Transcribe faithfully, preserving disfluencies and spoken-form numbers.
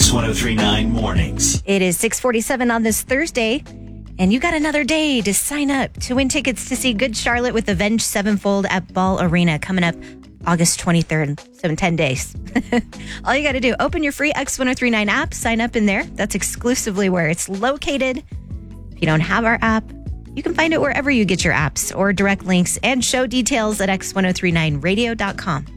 X ten thirty-nine Mornings. It is six forty-seven on this Thursday, and you got another day to sign up to win tickets to see Good Charlotte with Avenged Sevenfold at Ball Arena coming up August twenty-third, so in ten days. All you got to do, open your free X ten thirty-nine app, sign up in there. That's exclusively where it's located. If you don't have our app, you can find it wherever you get your apps or direct links and show details at X ten thirty-nine radio dot com.